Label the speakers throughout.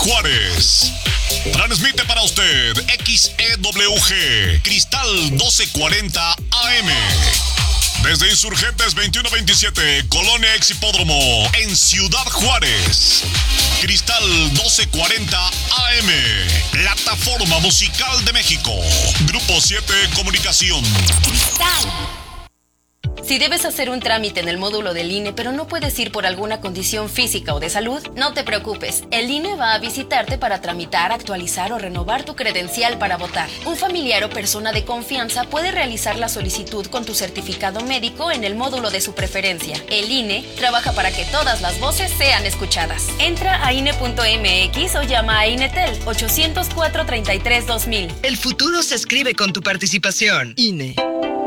Speaker 1: Juárez. Transmite para usted XEWG Cristal 1240 AM. Desde Insurgentes 2127, Colonia Ex Hipódromo, en Ciudad Juárez. Cristal 1240 AM, Plataforma Musical de México. Grupo 7 Comunicación.
Speaker 2: Cristal. Si debes hacer un trámite en el módulo del INE, pero no puedes ir por alguna condición física o de salud, no te preocupes. El INE va a visitarte para tramitar, actualizar o renovar tu credencial para votar. Un familiar o persona de confianza puede realizar la solicitud con tu certificado médico en el módulo de su preferencia. El INE trabaja para que todas las voces sean escuchadas. Entra a INE.mx o llama a INETEL 804-33-2000.
Speaker 3: El futuro se escribe con tu participación. INE.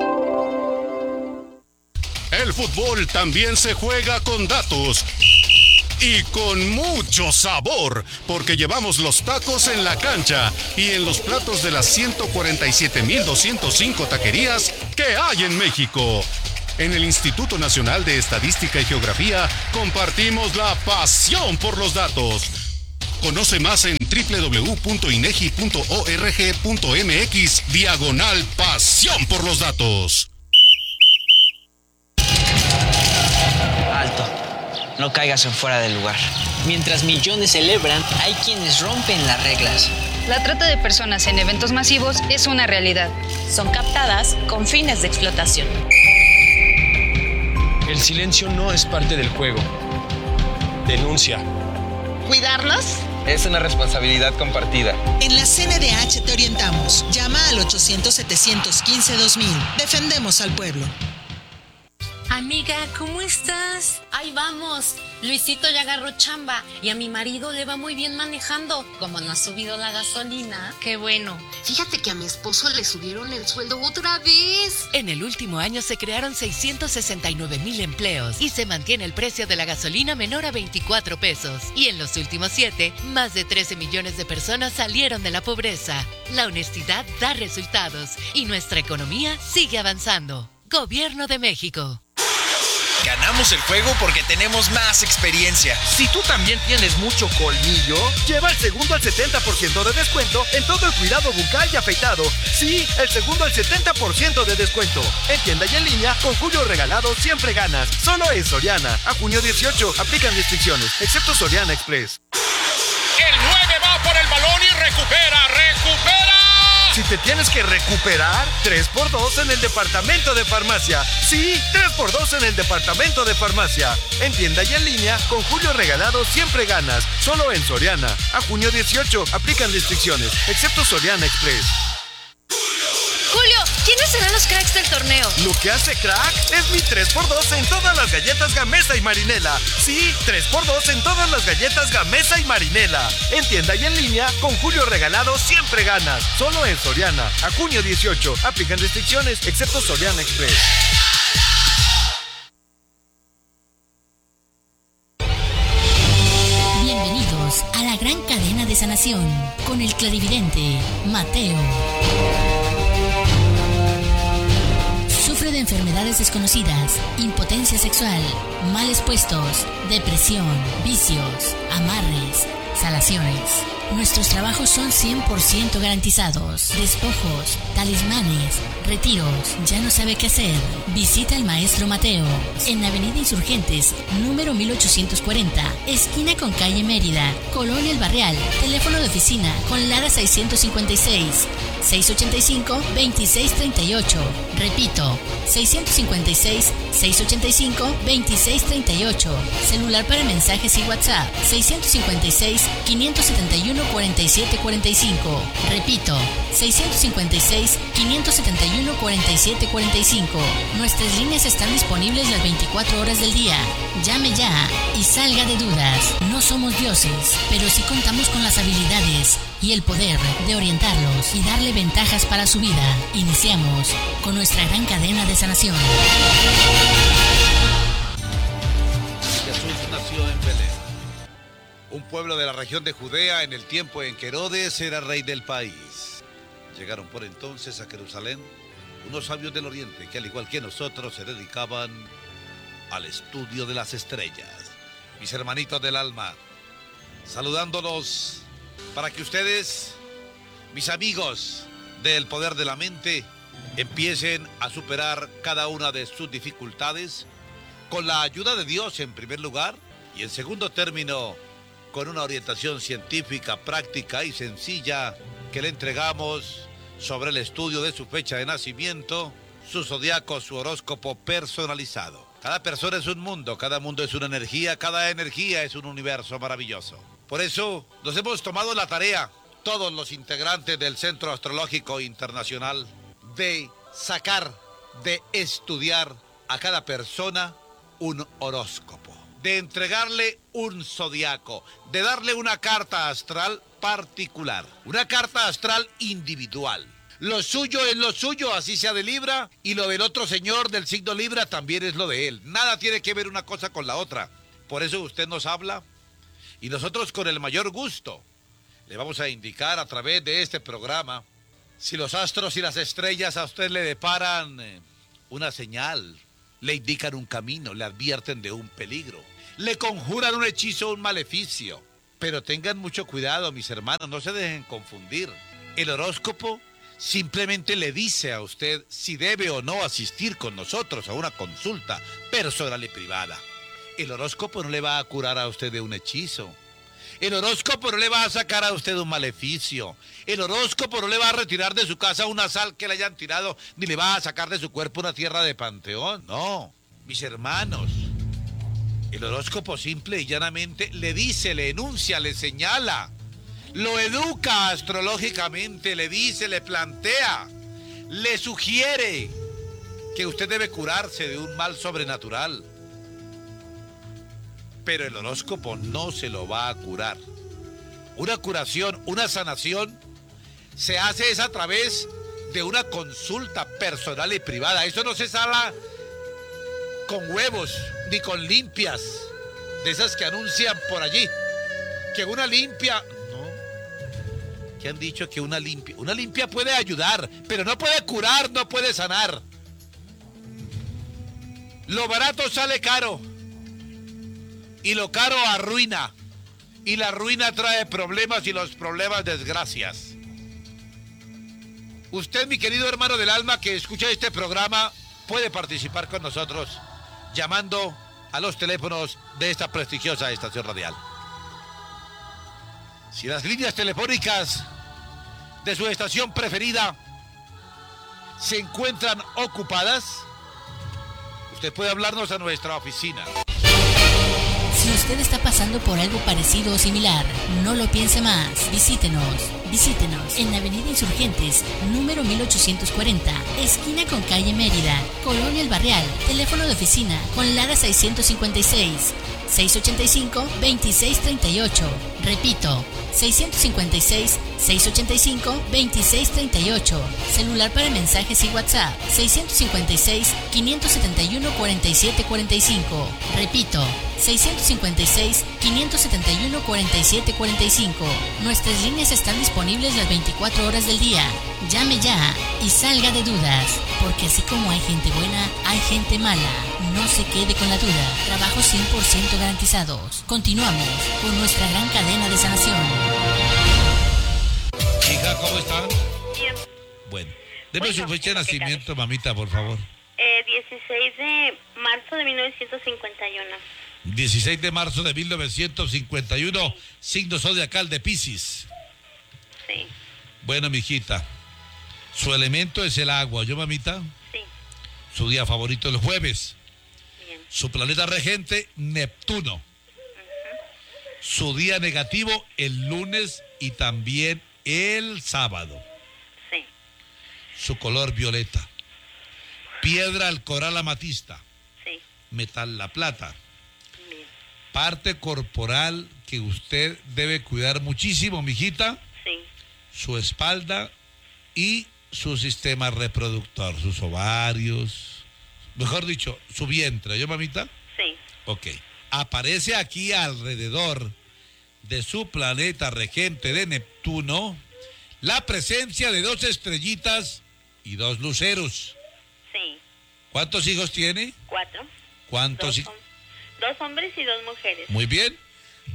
Speaker 4: El fútbol también se juega con datos y con mucho sabor, porque llevamos los tacos en la cancha y en los platos de las 147,205 taquerías que hay en México. En el Instituto Nacional de Estadística y Geografía compartimos la pasión por los datos. Conoce más en www.inegi.org.mx/pasión por los datos.
Speaker 5: Alto, no caigas en fuera del lugar. Mientras millones celebran, hay quienes rompen las reglas.
Speaker 6: La trata de personas en eventos masivos es una realidad.
Speaker 7: Son captadas con fines de explotación.
Speaker 8: El silencio no es parte del juego. Denuncia.
Speaker 9: ¿Cuidarnos?
Speaker 10: Es una responsabilidad compartida.
Speaker 9: En la CNDH te orientamos. Llama al 800-715-2000. Defendemos al pueblo.
Speaker 11: Amiga, ¿cómo estás? Ahí vamos. Luisito ya agarró chamba y a mi marido le va muy bien manejando. Como no ha subido la gasolina.
Speaker 6: Qué bueno.
Speaker 11: Fíjate que a mi esposo le subieron el sueldo otra vez.
Speaker 12: En el último año se crearon 669,000 empleos y se mantiene el precio de la gasolina menor a 24 pesos. Y en los últimos 7, más de 13 millones de personas salieron de la pobreza. La honestidad da resultados y nuestra economía sigue avanzando. Gobierno de México.
Speaker 13: Ganamos el juego porque tenemos más experiencia.
Speaker 14: Si tú también tienes mucho colmillo, lleva el segundo al 70% de descuento en todo el cuidado bucal y afeitado. Sí, el segundo al 70% de descuento. En tienda y en línea, con Julio Regalado siempre ganas. Solo en Soriana. A junio 18, aplican restricciones, excepto Soriana Express.
Speaker 15: El 9 va por el balón y recupera.
Speaker 14: Si te tienes que recuperar, 3x2 en el departamento de farmacia. Sí, 3x2 en el departamento de farmacia. En tienda y en línea, con Julio Regalado siempre ganas. Solo en Soriana. A junio 18, aplican restricciones, excepto Soriana Express.
Speaker 6: Julio, ¿quiénes serán los cracks del torneo?
Speaker 14: Lo que hace crack es mi 3x2 en todas las galletas Gamesa y Marinela. Sí, 3x2 en todas las galletas Gamesa y Marinela. En tienda y en línea, con Julio Regalado siempre ganas. Solo en Soriana. A junio 18, aplican restricciones, excepto Soriana Express.
Speaker 16: Bienvenidos a la gran cadena de sanación con el clarividente Mateo. Sufre de enfermedades desconocidas, impotencia sexual, males puestos, depresión, vicios, amarres, salaciones. Nuestros trabajos son 100% garantizados. Despojos, talismanes, retiros. ¿Ya no sabe qué hacer? Visita al Maestro Mateo en Avenida Insurgentes, número 1840, esquina con calle Mérida, Colonia El Barrial. Teléfono de oficina con Lara 656 685-2638. Repito, 656-685-2638. Celular para mensajes y WhatsApp, 656-571-4745. Repito, 656-571-4745. Nuestras líneas están disponibles las 24 horas del día. Llame ya y salga de dudas. No somos dioses, pero sí contamos con las habilidades y el poder de orientarlos y darle ventajas para su vida. Iniciamos con nuestra gran cadena de sanación.
Speaker 17: Jesús nació en Belén, un pueblo de la región de Judea en el tiempo en que Herodes era rey del país. Llegaron por entonces a Jerusalén unos sabios del oriente que, al igual que nosotros, se dedicaban al estudio de las estrellas. Mis hermanitos del alma, saludándolos para que ustedes, mis amigos del poder de la mente, empiecen a superar cada una de sus dificultades con la ayuda de Dios en primer lugar y en segundo término con una orientación científica, práctica y sencilla que le entregamos sobre el estudio de su fecha de nacimiento, su zodiaco, su horóscopo personalizado. Cada persona es un mundo, cada mundo es una energía, cada energía es un universo maravilloso. Por eso nos hemos tomado la tarea, todos los integrantes del Centro Astrológico Internacional, de sacar, de estudiar a cada persona un horóscopo, de entregarle un zodiaco, de darle una carta astral particular, una carta astral individual. Lo suyo es lo suyo, así sea de Libra, y lo del otro señor del signo Libra también es lo de él. Nada tiene que ver una cosa con la otra. Por eso usted nos habla y nosotros con el mayor gusto le vamos a indicar a través de este programa si los astros y las estrellas a usted le deparan una señal, le indican un camino, le advierten de un peligro, le conjuran un hechizo o un maleficio. Pero tengan mucho cuidado, mis hermanos, no se dejen confundir. El horóscopo simplemente le dice a usted si debe o no asistir con nosotros a una consulta personal y privada. El horóscopo no le va a curar a usted de un hechizo. El horóscopo no le va a sacar a usted un maleficio. El horóscopo no le va a retirar de su casa una sal que le hayan tirado, ni le va a sacar de su cuerpo una tierra de panteón. No, mis hermanos. El horóscopo simple y llanamente le dice, le enuncia, le señala, lo educa astrológicamente, le dice, le plantea, le sugiere que usted debe curarse de un mal sobrenatural. Pero el horóscopo no se lo va a curar. Una curación, una sanación, se hace es a través de una consulta personal y privada. Eso no se sana con huevos ni con limpias, de esas que anuncian por allí. Que una limpia... No. Que han dicho que una limpia puede ayudar, pero no puede curar, no puede sanar. Lo barato sale caro. Y lo caro arruina. Y la ruina trae problemas y los problemas desgracias. Usted, mi querido hermano del alma que escucha este programa, puede participar con nosotros llamando a los teléfonos de esta prestigiosa estación radial. Si las líneas telefónicas de su estación preferida se encuentran ocupadas, usted puede hablarnos a nuestra oficina.
Speaker 16: Si usted está pasando por algo parecido o similar, no lo piense más. Visítenos en Avenida Insurgentes, número 1840, esquina con calle Mérida, Colonia El Barrial. Teléfono de oficina con Lara 656 685-2638. Repito, 656-685-2638. Celular para mensajes y WhatsApp, 656-571-4745. Repito, 656-571-4745. Nuestras líneas están disponibles las 24 horas del día. Llame ya y salga de dudas, porque así como hay gente buena, hay gente mala. No se quede con la duda. Trabajos 100% garantizados. Continuamos con nuestra gran cadena de sanación.
Speaker 17: Hija, ¿cómo están?
Speaker 18: Bien.
Speaker 17: Bueno, deme su fecha de nacimiento, mamita, por favor.
Speaker 18: 16 de marzo de 1951.
Speaker 17: 16 de marzo de 1951, signo zodiacal de Piscis.
Speaker 18: Sí.
Speaker 17: Bueno, mijita, su elemento es el agua, ¿yo, mamita?
Speaker 18: Sí.
Speaker 17: Su día favorito el jueves.
Speaker 18: Bien.
Speaker 17: Su planeta regente, Neptuno. Su día negativo, el lunes y también el sábado.
Speaker 18: Sí.
Speaker 17: Su color, violeta. Piedra, el coral amatista.
Speaker 18: Sí.
Speaker 17: Metal, la plata.
Speaker 18: Bien.
Speaker 17: Parte corporal que usted debe cuidar muchísimo, mijita.
Speaker 18: Sí.
Speaker 17: Su espalda y su sistema reproductor, sus ovarios, mejor dicho, su vientre, ¿yo, mamita?
Speaker 18: Sí.
Speaker 17: Ok. Aparece aquí alrededor de su planeta regente de Neptuno la presencia de 2 estrellitas y 2 luceros.
Speaker 18: Sí.
Speaker 17: ¿Cuántos hijos tiene?
Speaker 18: 4.
Speaker 17: ¿Cuántos?
Speaker 18: 2 hombres y 2 mujeres.
Speaker 17: Muy bien.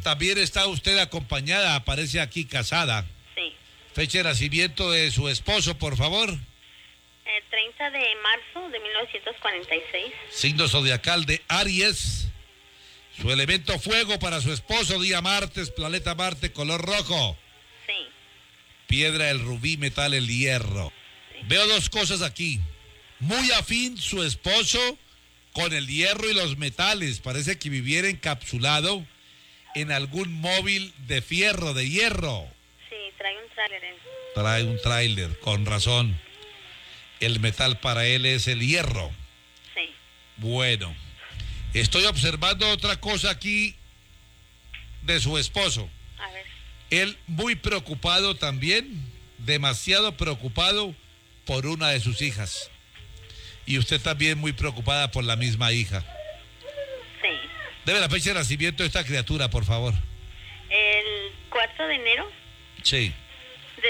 Speaker 17: también está usted acompañada, aparece aquí casada.
Speaker 18: Sí.
Speaker 17: Fecha de nacimiento de su esposo, por favor.
Speaker 18: El 30 de marzo de 1946.
Speaker 17: Signo zodiacal de Aries. Su elemento fuego para su esposo, día martes, planeta Marte, color rojo.
Speaker 18: Sí.
Speaker 17: Piedra el rubí, metal el hierro. Sí. Veo dos cosas aquí. Muy afín su esposo con el hierro y los metales. Parece que viviera encapsulado en algún móvil de fierro, de hierro.
Speaker 18: Sí, trae un tráiler.
Speaker 17: Trae un tráiler, con razón. El metal para él es el hierro.
Speaker 18: Sí.
Speaker 17: Bueno, estoy observando otra cosa aquí de su esposo.
Speaker 18: A ver.
Speaker 17: Él muy preocupado también, demasiado preocupado por una de sus hijas. Y usted también muy preocupada por la misma hija.
Speaker 18: Sí.
Speaker 17: Debe la fecha de nacimiento de esta criatura, por favor.
Speaker 18: El 4 de enero.
Speaker 17: Sí.
Speaker 18: De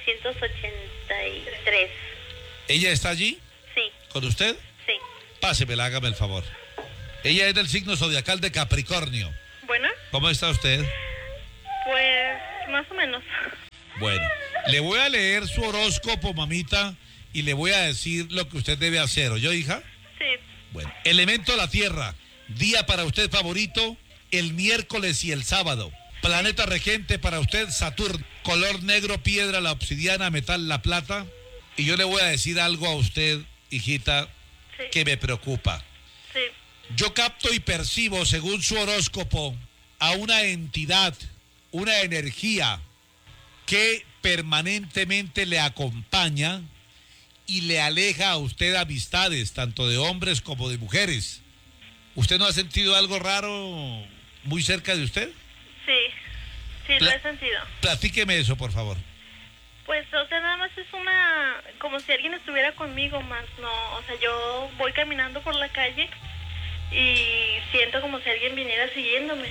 Speaker 18: 1983.
Speaker 17: ¿Ella está allí?
Speaker 18: Sí.
Speaker 17: ¿Con usted?
Speaker 18: Sí.
Speaker 17: Pásemela, hágame el favor. Ella es del signo zodiacal de Capricornio.
Speaker 18: Bueno.
Speaker 17: ¿Cómo está usted?
Speaker 18: Pues, más o menos.
Speaker 17: Bueno, le voy a leer su horóscopo, mamita, y le voy a decir lo que usted debe hacer. ¿Oyó, hija?
Speaker 18: Sí.
Speaker 17: Bueno, elemento la tierra. Día para usted favorito, el miércoles y el sábado. Planeta regente para usted, Saturno. Color negro, piedra, la obsidiana, metal, la plata. Y yo le voy a decir algo a usted, hijita, sí, que me preocupa.
Speaker 18: Sí.
Speaker 17: Yo capto y percibo, según su horóscopo, a una entidad, una energía que permanentemente le acompaña y le aleja a usted amistades, tanto de hombres como de mujeres. ¿Usted no ha sentido algo raro muy cerca de usted?
Speaker 18: Sí, sí, lo he sentido.
Speaker 17: Platíqueme eso, por favor.
Speaker 18: Pues, o sea, nada más es como si alguien estuviera conmigo más, no, o sea, yo voy caminando por la calle y siento como si alguien viniera siguiéndome.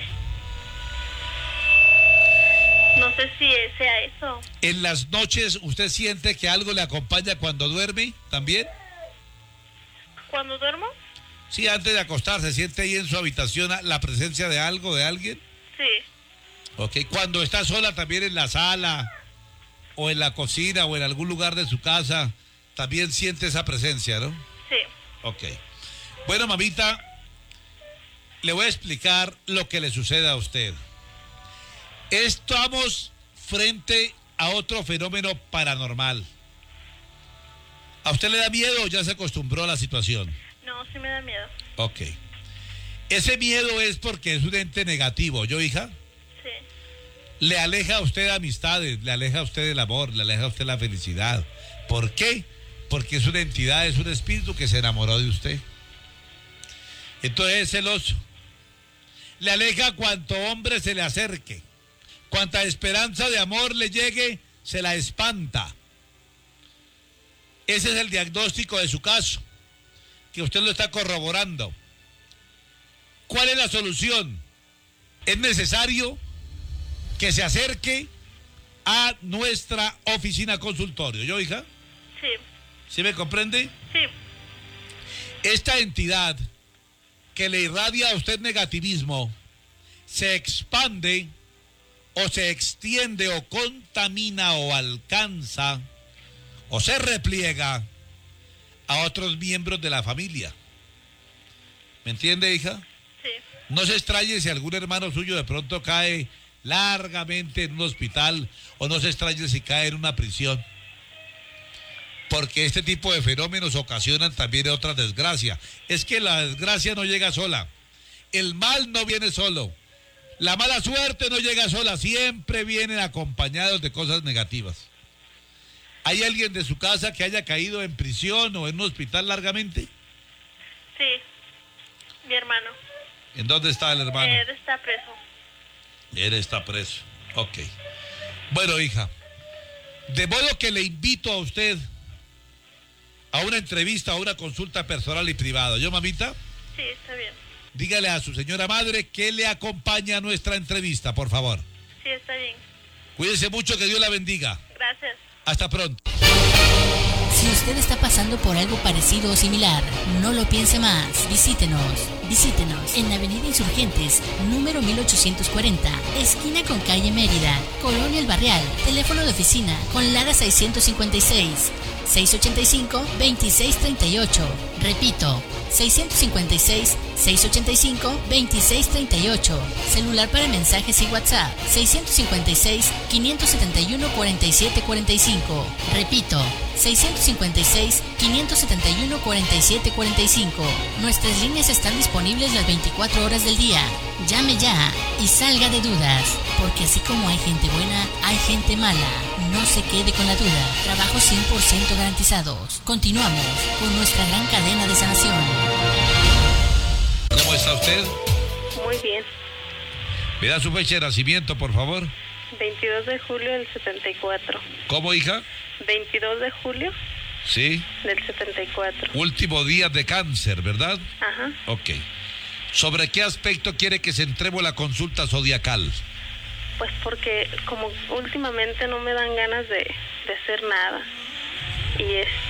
Speaker 18: No sé si sea eso.
Speaker 17: ¿En las noches usted siente que algo le acompaña cuando duerme también?
Speaker 18: ¿Cuando duermo?
Speaker 17: Sí, antes de acostarse, ¿siente ahí en su habitación la presencia de algo, de alguien?
Speaker 18: Sí.
Speaker 17: Ok, cuando está sola también en la sala, o en la cocina, o en algún lugar de su casa, también siente esa presencia, ¿no?
Speaker 18: Sí.
Speaker 17: Ok. Bueno, mamita, le voy a explicar lo que le sucede a usted. Estamos frente a otro fenómeno paranormal. ¿A usted le da miedo o ya se acostumbró a la situación?
Speaker 18: No, sí me da miedo.
Speaker 17: Ok. Ese miedo es porque es un ente negativo, ¿yo, hija?
Speaker 18: Sí.
Speaker 17: Le aleja a usted amistades, le aleja a usted el amor, le aleja a usted la felicidad. ¿Por qué? Porque es una entidad, es un espíritu que se enamoró de usted. Entonces es celoso. Le aleja cuanto hombre se le acerque. Cuanta esperanza de amor le llegue, se la espanta. Ese es el diagnóstico de su caso, que usted lo está corroborando. ¿Cuál es la solución? Es necesario que se acerque a nuestra oficina consultorio. ¿Yo, hija?
Speaker 18: Sí.
Speaker 17: ¿Sí me comprende?
Speaker 18: Sí.
Speaker 17: Esta entidad que le irradia a usted negativismo se expande o se extiende o contamina o alcanza o se repliega a otros miembros de la familia. ¿Me entiende, hija?
Speaker 18: Sí.
Speaker 17: No se extrañe si algún hermano suyo de pronto cae largamente en un hospital, o no se extrañe si cae en una prisión, porque este tipo de fenómenos ocasionan también otra desgracia. Es que la desgracia no llega sola, el mal no viene solo, la mala suerte no llega sola, siempre vienen acompañados de cosas negativas. ¿Hay alguien de su casa que haya caído en prisión o en un hospital largamente?
Speaker 18: Sí, mi hermano.
Speaker 17: ¿En dónde está el hermano?
Speaker 18: Él está preso.
Speaker 17: Él está preso, ok. Bueno, hija, de modo que le invito a usted a una entrevista, a una consulta personal y privada. ¿Yo, mamita?
Speaker 18: Sí, está bien.
Speaker 17: Dígale a su señora madre que le acompañe a nuestra entrevista, por favor.
Speaker 18: Sí, está bien.
Speaker 17: Cuídese mucho, que Dios la bendiga.
Speaker 18: Gracias.
Speaker 17: Hasta pronto.
Speaker 16: Si usted usted está pasando por algo parecido o similar, no lo piense más. Visítenos en Avenida Insurgentes, número 1840, esquina con calle Mérida, Colonia El Barrial. Teléfono de oficina con Lara 656 685-2638. Repito, 656-685-2638. Celular para mensajes y WhatsApp, 656-571-4745. Repito, 656-571-4745. Nuestras líneas están disponibles las 24 horas del día. Llame ya y salga de dudas, porque así como hay gente buena, hay gente mala. No se quede con la duda. Trabajos 100% garantizados. Continuamos con nuestra gran cadena de sanación.
Speaker 17: ¿Cómo está usted?
Speaker 18: Muy bien.
Speaker 17: ¿Me da su fecha de nacimiento, por favor?
Speaker 18: 22 de julio del 74.
Speaker 17: ¿Cómo, hija?
Speaker 18: 22 de julio.
Speaker 17: Sí.
Speaker 18: Del 74.
Speaker 17: Último día de cáncer, ¿verdad?
Speaker 18: Ajá.
Speaker 17: Ok. ¿Sobre qué aspecto quiere que centremos la consulta zodiacal?
Speaker 18: Pues porque como últimamente no me dan ganas de hacer nada. Y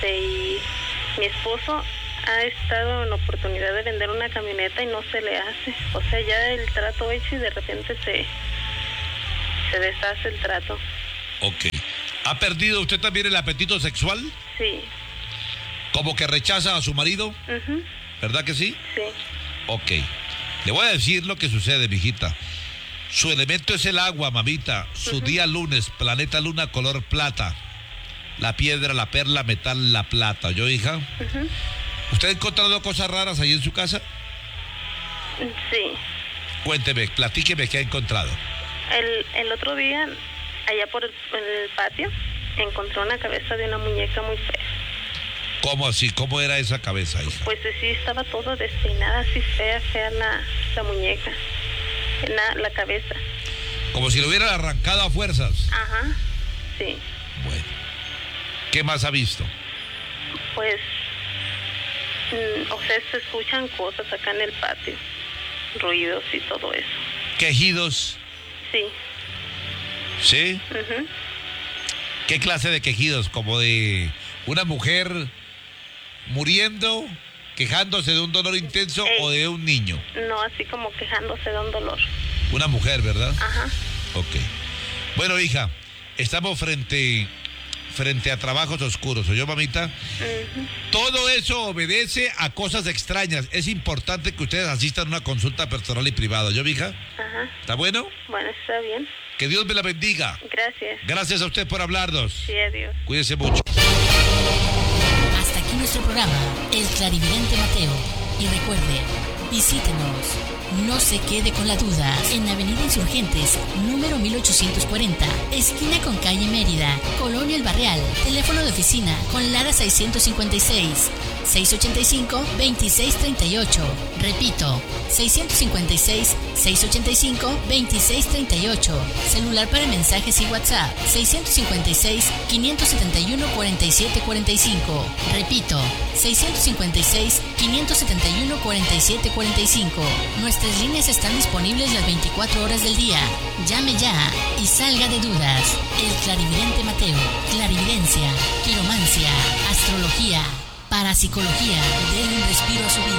Speaker 18: mi esposo ha estado en oportunidad de vender una camioneta y no se le hace. O sea, ya el trato hecho y de repente se deshace el trato.
Speaker 17: Ok. ¿Ha perdido usted también el apetito sexual?
Speaker 18: Sí.
Speaker 17: ¿Como que rechaza a su marido?
Speaker 18: Uh-huh.
Speaker 17: ¿Verdad que sí?
Speaker 18: Sí.
Speaker 17: Ok. Le voy a decir lo que sucede, mijita. Su elemento es el agua, mamita. Su día lunes, planeta luna, color plata. La piedra, la perla, metal, la plata. ¿Yo, hija?
Speaker 18: Uh-huh.
Speaker 17: ¿Usted ha encontrado cosas raras ahí en su casa?
Speaker 18: Sí.
Speaker 17: Cuénteme, platíqueme qué ha encontrado.
Speaker 18: El otro día, allá por el patio, encontré una cabeza de una muñeca muy fea.
Speaker 17: ¿Cómo así? ¿Cómo era esa cabeza, hija?
Speaker 18: Pues sí, estaba toda despeinada, así fea la muñeca. La cabeza.
Speaker 17: Como si lo hubieran arrancado a fuerzas.
Speaker 18: Ajá, sí.
Speaker 17: Bueno. ¿Qué más ha visto?
Speaker 18: Pues, o sea, se escuchan cosas acá en el patio. Ruidos y todo eso.
Speaker 17: ¿Quejidos?
Speaker 18: Sí.
Speaker 17: ¿Sí?
Speaker 18: Uh-huh.
Speaker 17: ¿Qué clase de quejidos? ¿Como de una mujer muriendo, quejándose de un dolor intenso o de un niño?
Speaker 18: No, así como quejándose de un dolor.
Speaker 17: Una mujer, ¿verdad?
Speaker 18: Ajá.
Speaker 17: Ok. Bueno, hija, estamos frente a trabajos oscuros, ¿oyó, mamita?
Speaker 18: Uh-huh.
Speaker 17: Todo eso obedece a cosas extrañas. Es importante que ustedes asistan a una consulta personal y privada, ¿oyó, mija?
Speaker 18: Ajá.
Speaker 17: ¿Está bueno?
Speaker 18: Bueno, está bien.
Speaker 17: Que Dios me la bendiga.
Speaker 18: Gracias.
Speaker 17: Gracias a usted por hablarnos.
Speaker 18: Sí, adiós.
Speaker 17: Cuídese mucho.
Speaker 16: Hasta aquí nuestro programa, El Clarividente Mateo. Y recuerde, visítenos. No se quede con la duda. En Avenida Insurgentes, número 1840, esquina con calle Mérida, Colonia El Barrial. Teléfono de oficina con Lara 656-685-2638. Repito, 656-685-2638. Celular para mensajes y WhatsApp, 656-571-4745. Repito, 656-571-4745. Nuestras líneas están disponibles las 24 horas del día. Llame ya y salga de dudas. El Clarividente Mateo. Clarividencia, quiromancia, astrología, parapsicología. Denle un respiro a su vida.